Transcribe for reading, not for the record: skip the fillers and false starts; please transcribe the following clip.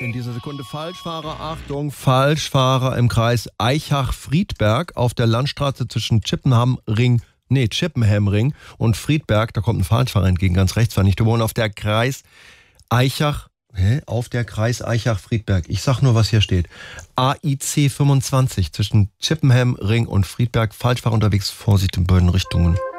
in dieser Sekunde Falschfahrer. Achtung, Falschfahrer im Kreis Eichach-Friedberg auf der Landstraße zwischen Chippenham-Ring und Friedberg. Da kommt ein Falschfahrer entgegen, ganz rechts. Wir wohnen auf der Kreis Eichach. Auf der Kreis Eichach-Friedberg. Ich sag nur, was hier steht. AIC 25 zwischen Chippenham, Ring und Friedberg. Falschfahrer unterwegs. Vorsicht in beiden Richtungen.